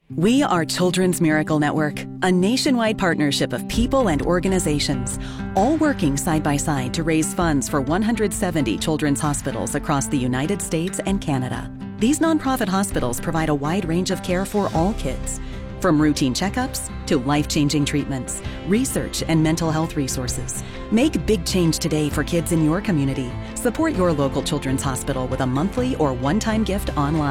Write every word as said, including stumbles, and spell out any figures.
We are Children's Miracle Network, a nationwide partnership of people and organizations, all working side by side to raise funds for one hundred seventy children's hospitals across the United States and Canada. These nonprofit hospitals provide a wide range of care for all kids, from routine checkups to life-changing treatments, research, and mental health resources. Make big change today for kids in your community. Support your local children's hospital with a monthly or one-time gift online.